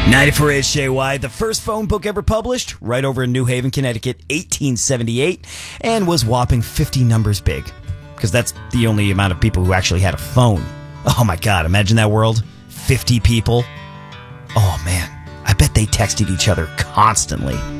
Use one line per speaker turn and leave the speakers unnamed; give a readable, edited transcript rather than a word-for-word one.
94 HJY, the first phone book ever published, right over in New Haven, Connecticut, 1878, and was whopping 50 numbers big, because that's the only amount of people who actually had a phone. Oh my God, imagine that world. 50 people. Oh man, I bet they texted each other constantly.